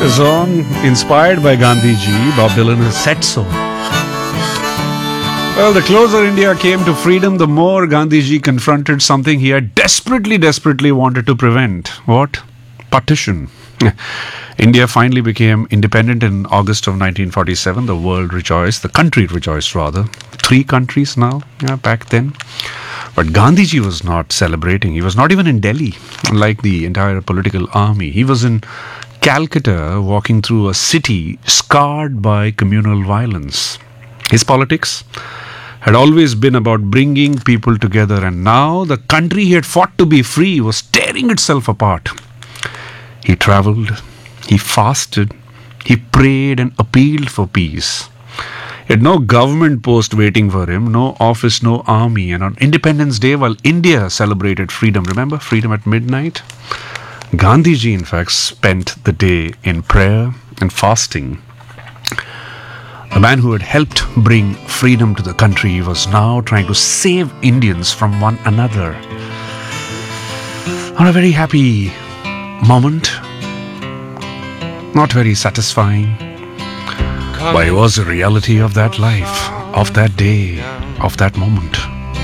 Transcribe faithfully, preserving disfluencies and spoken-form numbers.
A song inspired by Gandhiji, Bob Dylan has said so. Well, the closer India came to freedom, the more Gandhiji confronted something he had desperately, desperately wanted to prevent. What? Partition. India finally became independent in August of nineteen forty-seven. The world rejoiced. The country rejoiced, rather. Three countries now, yeah, back then. But Gandhiji was not celebrating. He was not even in Delhi, unlike the entire political army. He was in Calcutta, walking through a city scarred by communal violence. His politics had always been about bringing people together, and now the country he had fought to be free was tearing itself apart. He travelled, he fasted, he prayed and appealed for peace. He had no government post waiting for him, no office, no army. And on Independence Day, while India celebrated freedom, remember, freedom at midnight? Gandhiji, in fact, spent the day in prayer and fasting. The man who had helped bring freedom to the country was now trying to save Indians from one another. Not a very happy moment. Not very satisfying. But it was the reality of that life, of that day, of that moment.